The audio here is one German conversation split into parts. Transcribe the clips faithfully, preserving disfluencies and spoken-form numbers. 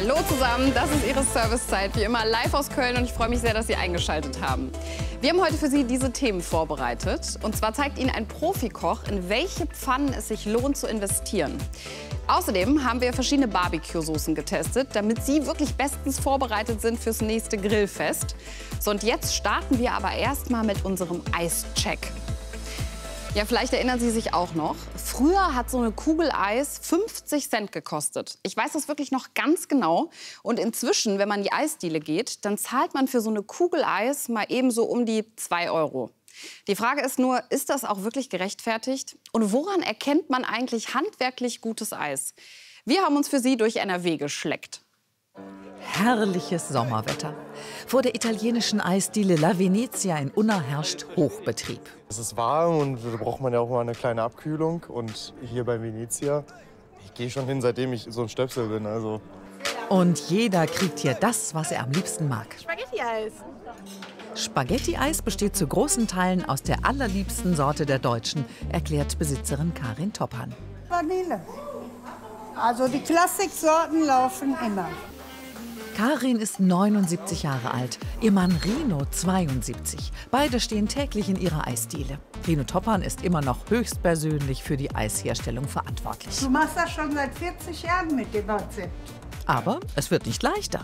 Hallo zusammen, das ist Ihre Servicezeit, wie immer live aus Köln und ich freue mich sehr, dass Sie eingeschaltet haben. Wir haben heute für Sie diese Themen vorbereitet. Und zwar zeigt Ihnen ein Profikoch, in welche Pfannen es sich lohnt zu investieren. Außerdem haben wir verschiedene Barbecue-Soßen getestet, damit Sie wirklich bestens vorbereitet sind fürs nächste Grillfest. So, und jetzt starten wir aber erstmal mit unserem Eischeck. Ja, vielleicht erinnern Sie sich auch noch. Früher hat so eine Kugel Eis fünfzig Cent gekostet. Ich weiß das wirklich noch ganz genau. Und inzwischen, wenn man in die Eisdiele geht, dann zahlt man für so eine Kugel Eis mal eben so um die zwei Euro. Die Frage ist nur, ist das auch wirklich gerechtfertigt? Und woran erkennt man eigentlich handwerklich gutes Eis? Wir haben uns für Sie durch N R W geschleckt. Herrliches Sommerwetter. Vor der italienischen Eisdiele La Venezia in Unna herrscht Hochbetrieb. Es ist warm und da braucht man ja auch mal eine kleine Abkühlung. Und hier bei Venezia, ich gehe schon hin, seitdem ich so ein Stöpsel bin. Also. Und jeder kriegt hier das, was er am liebsten mag. Spaghetti-Eis. Spaghetti-Eis besteht zu großen Teilen aus der allerliebsten Sorte der Deutschen, erklärt Besitzerin Karin Toppan. Vanille. Also die Klassiksorten laufen immer. Karin ist neunundsiebzig Jahre alt, ihr Mann Rino zweiundsiebzig. Beide stehen täglich in ihrer Eisdiele. Rino Toppan ist immer noch höchstpersönlich für die Eisherstellung verantwortlich. Du machst das schon seit vierzig Jahren mit dem Rezept. Aber es wird nicht leichter.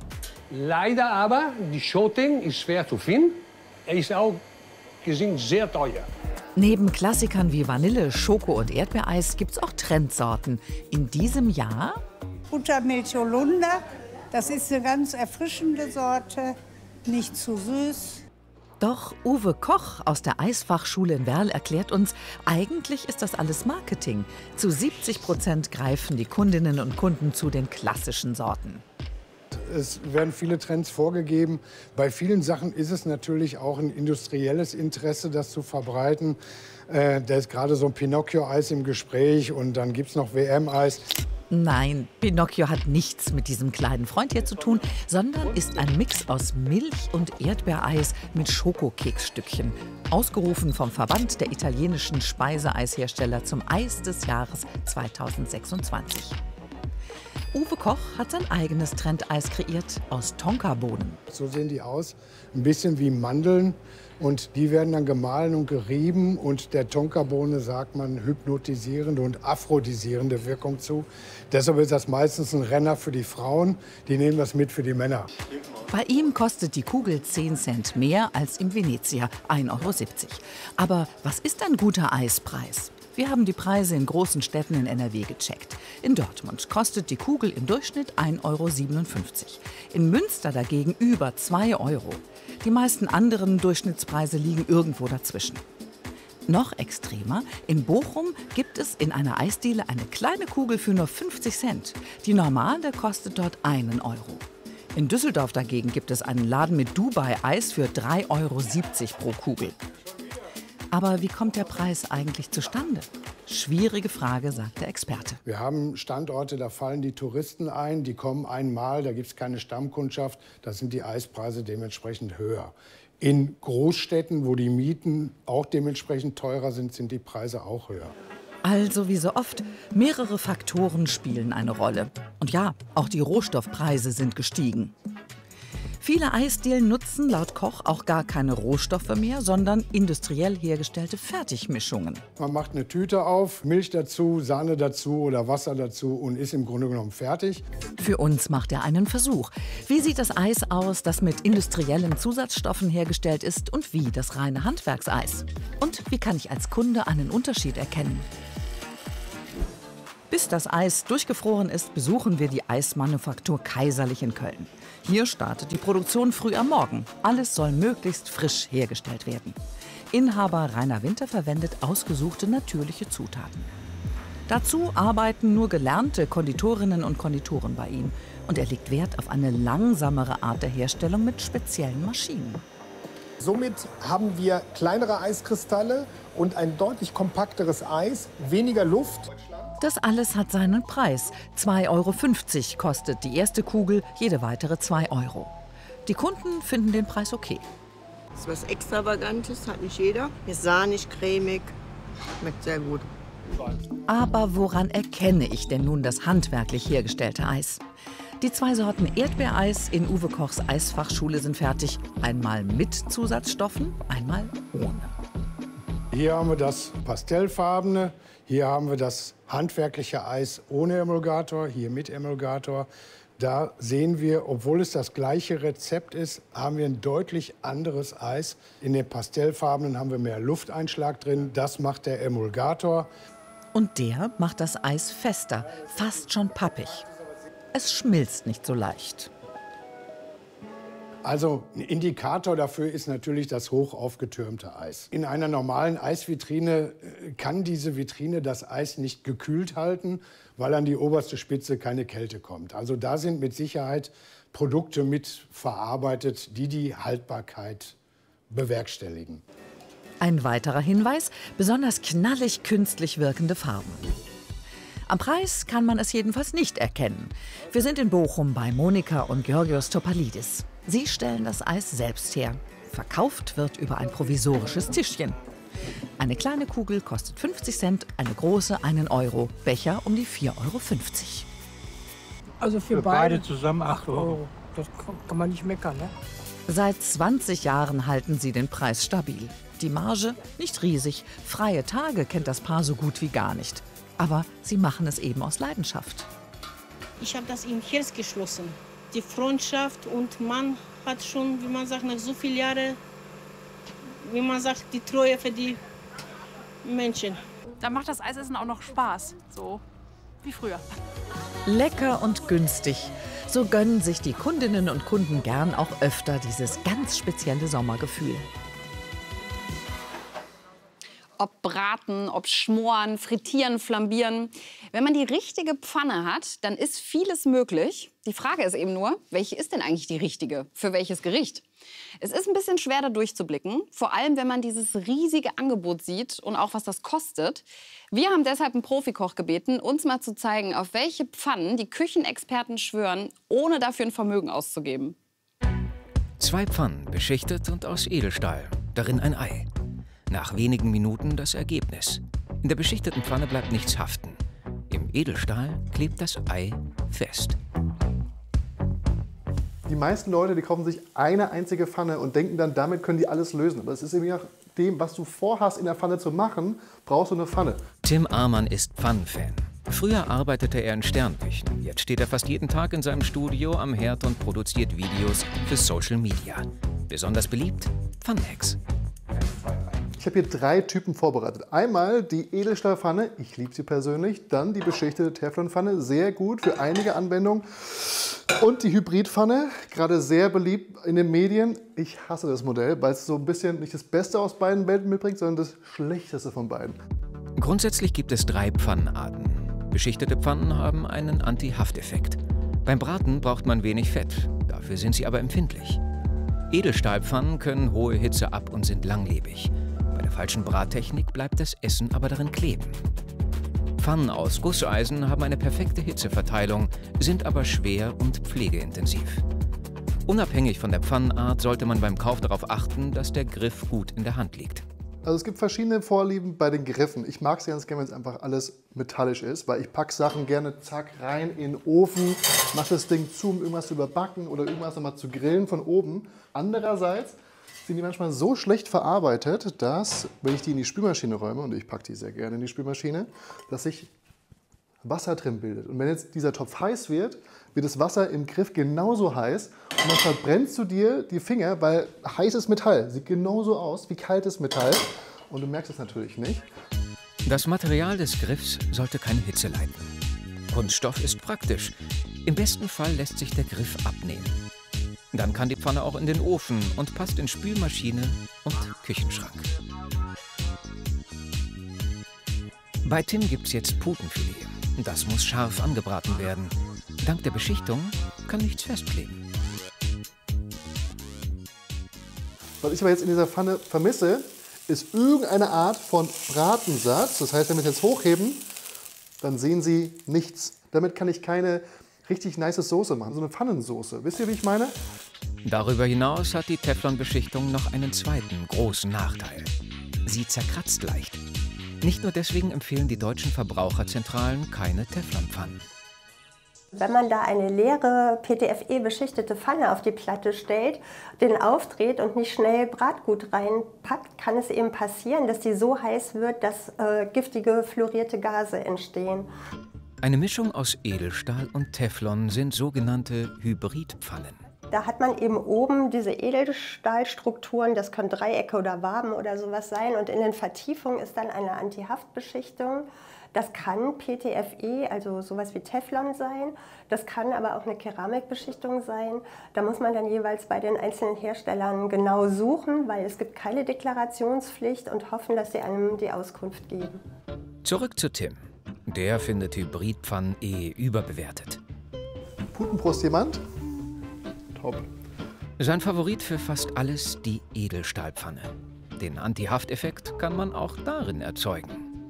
Leider aber, die Schoten ist schwer zu finden. Er ist auch gesehen sehr teuer. Neben Klassikern wie Vanille, Schoko und Erdbeereis gibt es auch Trendsorten. In diesem Jahr Buttermilch Holunder. Das ist eine ganz erfrischende Sorte, nicht zu süß. Doch Uwe Koch aus der Eisfachschule in Werl erklärt uns, eigentlich ist das alles Marketing. Zu siebzig Prozent greifen die Kundinnen und Kunden zu den klassischen Sorten. Es werden viele Trends vorgegeben. Bei vielen Sachen ist es natürlich auch ein industrielles Interesse, das zu verbreiten. Äh, da ist gerade so ein Pinocchio-Eis im Gespräch und dann gibt es noch W M-Eis. Nein, Pinocchio hat nichts mit diesem kleinen Freund hier zu tun, sondern ist ein Mix aus Milch- und Erdbeereis mit Schokokeksstückchen. Ausgerufen vom Verband der italienischen Speiseeishersteller zum Eis des Jahres zweitausendsechsundzwanzig. Uwe Koch hat sein eigenes Trendeis kreiert aus Tonkabohnen. So sehen die aus, ein bisschen wie Mandeln. Und die werden dann gemahlen und gerieben. Und der Tonkabohne sagt man hypnotisierende und aphrodisierende Wirkung zu. Deshalb ist das meistens ein Renner für die Frauen. Die nehmen das mit für die Männer. Bei ihm kostet die Kugel zehn Cent mehr als im Venezia, ein Euro siebzig. Aber was ist ein guter Eispreis? Wir haben die Preise in großen Städten in N R W gecheckt. In Dortmund kostet die Kugel im Durchschnitt ein Euro siebenundfünfzig. In Münster dagegen über zwei Euro. Die meisten anderen Durchschnittspreise liegen irgendwo dazwischen. Noch extremer, in Bochum gibt es in einer Eisdiele eine kleine Kugel für nur fünfzig Cent. Die normale kostet dort einen Euro. In Düsseldorf dagegen gibt es einen Laden mit Dubai-Eis für drei Euro siebzig pro Kugel. Aber wie kommt der Preis eigentlich zustande? Schwierige Frage, sagt der Experte. Wir haben Standorte, da fallen die Touristen ein, die kommen einmal, da gibt es keine Stammkundschaft, da sind die Eispreise dementsprechend höher. In Großstädten, wo die Mieten auch dementsprechend teurer sind, sind die Preise auch höher. Also wie so oft, mehrere Faktoren spielen eine Rolle. Und ja, auch die Rohstoffpreise sind gestiegen. Viele Eisdielen nutzen laut Koch auch gar keine Rohstoffe mehr, sondern industriell hergestellte Fertigmischungen. Man macht eine Tüte auf, Milch dazu, Sahne dazu oder Wasser dazu und ist im Grunde genommen fertig. Für uns macht er einen Versuch. Wie sieht das Eis aus, das mit industriellen Zusatzstoffen hergestellt ist und wie das reine Handwerkseis? Und wie kann ich als Kunde einen Unterschied erkennen? Bis das Eis durchgefroren ist, besuchen wir die Eismanufaktur Kaiserlich in Köln. Hier startet die Produktion früh am Morgen. Alles soll möglichst frisch hergestellt werden. Inhaber Rainer Winter verwendet ausgesuchte natürliche Zutaten. Dazu arbeiten nur gelernte Konditorinnen und Konditoren bei ihm. Und er legt Wert auf eine langsamere Art der Herstellung mit speziellen Maschinen. Somit haben wir kleinere Eiskristalle und ein deutlich kompakteres Eis, weniger Luft. Das alles hat seinen Preis. zwei Euro fünfzig kostet die erste Kugel, jede weitere zwei Euro. Die Kunden finden den Preis okay. Das ist was Extravagantes, hat nicht jeder. Ist sahnig, cremig, schmeckt sehr gut. Aber woran erkenne ich denn nun das handwerklich hergestellte Eis? Die zwei Sorten Erdbeereis in Uwe Kochs Eisfachschule sind fertig. Einmal mit Zusatzstoffen, einmal ohne. Hier haben wir das pastellfarbene, hier haben wir das handwerkliche Eis ohne Emulgator, hier mit Emulgator. Da sehen wir, obwohl es das gleiche Rezept ist, haben wir ein deutlich anderes Eis. In den pastellfarbenen haben wir mehr Lufteinschlag drin, das macht der Emulgator. Und der macht das Eis fester, fast schon pappig. Es schmilzt nicht so leicht. Also ein Indikator dafür ist natürlich das hoch aufgetürmte Eis. In einer normalen Eisvitrine kann diese Vitrine das Eis nicht gekühlt halten, weil an die oberste Spitze keine Kälte kommt. Also da sind mit Sicherheit Produkte mit verarbeitet, die die Haltbarkeit bewerkstelligen. Ein weiterer Hinweis, besonders knallig künstlich wirkende Farben. Am Preis kann man es jedenfalls nicht erkennen. Wir sind in Bochum bei Monika und Georgios Topalidis. Sie stellen das Eis selbst her. Verkauft wird über ein provisorisches Tischchen. Eine kleine Kugel kostet fünfzig Cent, eine große einen Euro. Becher um die vier Euro fünfzig. Also für, für beide, beide zusammen acht Euro. Das kann man nicht meckern, ne? Seit zwanzig Jahren halten sie den Preis stabil. Die Marge nicht riesig. Freie Tage kennt das Paar so gut wie gar nicht. Aber sie machen es eben aus Leidenschaft. Ich habe das im Herz geschlossen. Die Freundschaft und man hat schon, wie man sagt, nach so vielen Jahren, wie man sagt, die Treue für die Menschen. Da macht das Eisessen auch noch Spaß, so wie früher. Lecker und günstig. So gönnen sich die Kundinnen und Kunden gern auch öfter dieses ganz spezielle Sommergefühl. Ob braten, ob schmoren, frittieren, flambieren. Wenn man die richtige Pfanne hat, dann ist vieles möglich. Die Frage ist eben nur, welche ist denn eigentlich die richtige? Für welches Gericht? Es ist ein bisschen schwer, da durchzublicken. Vor allem, wenn man dieses riesige Angebot sieht und auch, was das kostet. Wir haben deshalb einen Profikoch gebeten, uns mal zu zeigen, auf welche Pfannen die Küchenexperten schwören, ohne dafür ein Vermögen auszugeben. Zwei Pfannen, beschichtet und aus Edelstahl. Darin ein Ei. Nach wenigen Minuten das Ergebnis. In der beschichteten Pfanne bleibt nichts haften. Im Edelstahl klebt das Ei fest. Die meisten Leute, die kaufen sich eine einzige Pfanne und denken dann, damit können die alles lösen. Aber es ist eben nach dem, was du vorhast in der Pfanne zu machen, brauchst du eine Pfanne. Tim Amann ist Pfannenfan. Früher arbeitete er in Sternküchen. Jetzt steht er fast jeden Tag in seinem Studio am Herd und produziert Videos für Social Media. Besonders beliebt Pfannenhacks. Ich habe hier drei Typen vorbereitet. Einmal die Edelstahlpfanne, ich liebe sie persönlich. Dann die beschichtete Teflonpfanne, sehr gut für einige Anwendungen. Und die Hybridpfanne, gerade sehr beliebt in den Medien. Ich hasse das Modell, weil es so ein bisschen nicht das Beste aus beiden Welten mitbringt, sondern das Schlechteste von beiden. Grundsätzlich gibt es drei Pfannenarten. Beschichtete Pfannen haben einen Anti-Hafteffekt. Beim Braten braucht man wenig Fett, dafür sind sie aber empfindlich. Edelstahlpfannen können hohe Hitze ab und sind langlebig. Bei der falschen Brattechnik bleibt das Essen aber darin kleben. Pfannen aus Gusseisen haben eine perfekte Hitzeverteilung, sind aber schwer und pflegeintensiv. Unabhängig von der Pfannenart sollte man beim Kauf darauf achten, dass der Griff gut in der Hand liegt. Also es gibt verschiedene Vorlieben bei den Griffen. Ich mag es ganz gerne, wenn es einfach alles metallisch ist, weil ich packe Sachen gerne zack rein in den Ofen, mache das Ding zu, um irgendwas zu überbacken oder irgendwas nochmal zu grillen von oben. Andererseits sind die manchmal so schlecht verarbeitet, dass, wenn ich die in die Spülmaschine räume, und ich packe die sehr gerne in die Spülmaschine, dass sich Wasser drin bildet. Und wenn jetzt dieser Topf heiß wird, wird das Wasser im Griff genauso heiß und dann verbrennst du dir die Finger, weil heißes Metall sieht genauso aus wie kaltes Metall und du merkst es natürlich nicht. Das Material des Griffs sollte keine Hitze leiden. Kunststoff ist praktisch. Im besten Fall lässt sich der Griff abnehmen. Dann kann die Pfanne auch in den Ofen und passt in Spülmaschine und Küchenschrank. Bei Tim gibt's jetzt Putenfilet. Das muss scharf angebraten werden. Dank der Beschichtung kann nichts festkleben. Was ich aber jetzt in dieser Pfanne vermisse, ist irgendeine Art von Bratensatz. Das heißt, wenn wir es jetzt hochheben, dann sehen Sie nichts. Damit kann ich keine richtig nice Soße machen, so eine Pfannensoße. Wisst ihr, wie ich meine? Darüber hinaus hat die Teflonbeschichtung noch einen zweiten großen Nachteil. Sie zerkratzt leicht. Nicht nur deswegen empfehlen die deutschen Verbraucherzentralen keine Teflonpfannen. Wenn man da eine leere P T F E-beschichtete Pfanne auf die Platte stellt, den aufdreht und nicht schnell Bratgut reinpackt, kann es eben passieren, dass die so heiß wird, dass äh, giftige fluorierte Gase entstehen. Eine Mischung aus Edelstahl und Teflon sind sogenannte Hybridpfannen. Da hat man eben oben diese Edelstahlstrukturen, das können Dreiecke oder Waben oder sowas sein. Und in den Vertiefungen ist dann eine Antihaftbeschichtung. Das kann P T F E, also sowas wie Teflon sein. Das kann aber auch eine Keramikbeschichtung sein. Da muss man dann jeweils bei den einzelnen Herstellern genau suchen, weil es gibt keine Deklarationspflicht, und hoffen, dass sie einem die Auskunft geben. Zurück zu Tim. Der findet Hybridpfannen eh überbewertet. Putenbrust jemand? Top. Sein Favorit für fast alles die Edelstahlpfanne. Den Anti-Hafteffekt kann man auch darin erzeugen.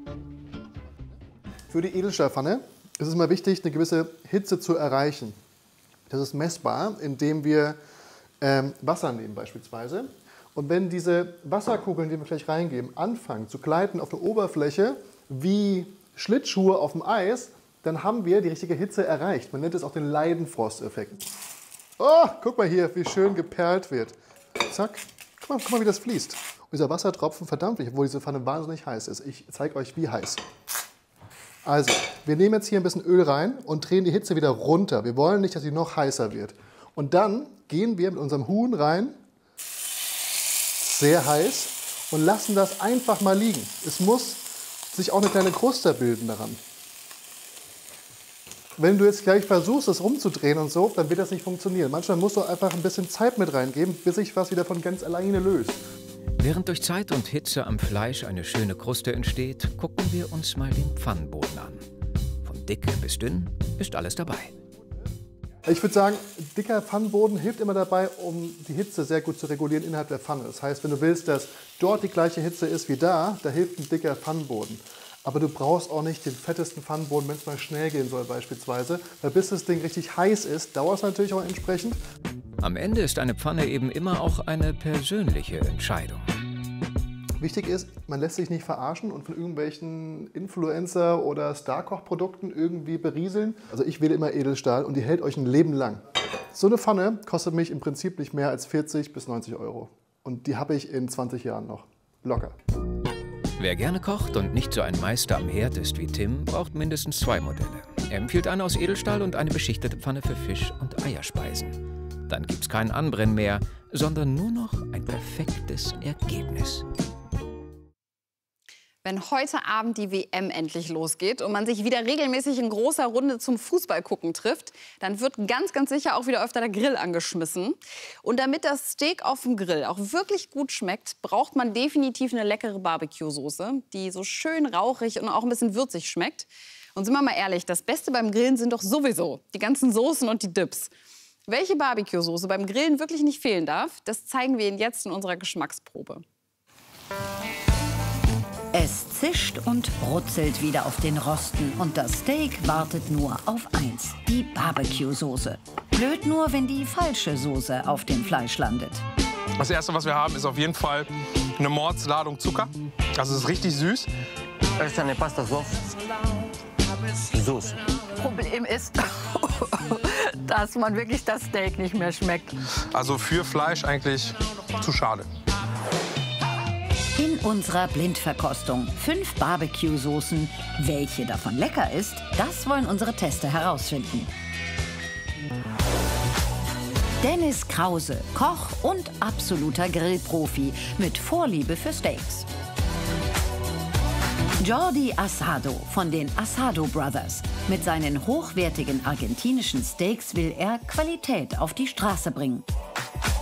Für die Edelstahlpfanne ist es mal wichtig, eine gewisse Hitze zu erreichen. Das ist messbar, indem wir ähm, Wasser nehmen beispielsweise. Und wenn diese Wasserkugeln, die wir gleich reingeben, anfangen zu gleiten auf der Oberfläche wie Schlittschuhe auf dem Eis, dann haben wir die richtige Hitze erreicht. Man nennt es auch den Leidenfrosteffekt. Oh, guck mal hier, wie schön geperlt wird. Zack. Guck mal, guck mal, wie das fließt. Und dieser Wassertropfen verdampft sich, obwohl diese Pfanne wahnsinnig heiß ist. Ich zeige euch, wie heiß. Also, wir nehmen jetzt hier ein bisschen Öl rein und drehen die Hitze wieder runter. Wir wollen nicht, dass sie noch heißer wird. Und dann gehen wir mit unserem Huhn rein, sehr heiß, und lassen das einfach mal liegen. Es muss sich auch eine kleine Kruste bilden daran. Wenn du jetzt gleich versuchst, es rumzudrehen und so, dann wird das nicht funktionieren. Manchmal musst du einfach ein bisschen Zeit mit reingeben, bis sich was wieder von ganz alleine löst. Während durch Zeit und Hitze am Fleisch eine schöne Kruste entsteht, gucken wir uns mal den Pfannenboden an. Von dick bis dünn ist alles dabei. Ich würde sagen, dicker Pfannenboden hilft immer dabei, um die Hitze sehr gut zu regulieren innerhalb der Pfanne. Das heißt, wenn du willst, dass dort die gleiche Hitze ist wie da, da hilft ein dicker Pfannenboden. Aber du brauchst auch nicht den fettesten Pfannenboden, wenn es mal schnell gehen soll beispielsweise. Weil bis das Ding richtig heiß ist, dauert es natürlich auch entsprechend. Am Ende ist eine Pfanne eben immer auch eine persönliche Entscheidung. Wichtig ist, man lässt sich nicht verarschen und von irgendwelchen Influencer- oder Starkoch-Produkten irgendwie berieseln. Also ich wähle immer Edelstahl und die hält euch ein Leben lang. So eine Pfanne kostet mich im Prinzip nicht mehr als vierzig bis neunzig Euro. Und die habe ich in zwanzig Jahren noch. Locker. Wer gerne kocht und nicht so ein Meister am Herd ist wie Tim, braucht mindestens zwei Modelle. Er empfiehlt eine aus Edelstahl und eine beschichtete Pfanne für Fisch und Eierspeisen. Dann gibt's kein Anbrennen mehr, sondern nur noch ein perfektes Ergebnis. Wenn heute Abend die W M endlich losgeht und man sich wieder regelmäßig in großer Runde zum Fußballgucken trifft, dann wird ganz, ganz sicher auch wieder öfter der Grill angeschmissen. Und damit das Steak auf dem Grill auch wirklich gut schmeckt, braucht man definitiv eine leckere Barbecue-Soße, die so schön rauchig und auch ein bisschen würzig schmeckt. Und sind wir mal ehrlich, das Beste beim Grillen sind doch sowieso die ganzen Soßen und die Dips. Welche Barbecue-Soße beim Grillen wirklich nicht fehlen darf, das zeigen wir Ihnen jetzt in unserer Geschmacksprobe. Es zischt und brutzelt wieder auf den Rosten und das Steak wartet nur auf eins, die Barbecue-Soße. Blöd nur, wenn die falsche Soße auf dem Fleisch landet. Das Erste, was wir haben, ist auf jeden Fall eine Mordsladung Zucker. Also es ist richtig süß. Das ist eine Pasta Sauce. Soße. Problem ist, dass man wirklich das Steak nicht mehr schmeckt. Also für Fleisch eigentlich zu schade. In unserer Blindverkostung fünf Barbecue-Soßen. Welche davon lecker ist, das wollen unsere Tester herausfinden. Dennis Krause, Koch und absoluter Grillprofi mit Vorliebe für Steaks. Jordi Asado von den Asado Brothers. Mit seinen hochwertigen argentinischen Steaks will er Qualität auf die Straße bringen.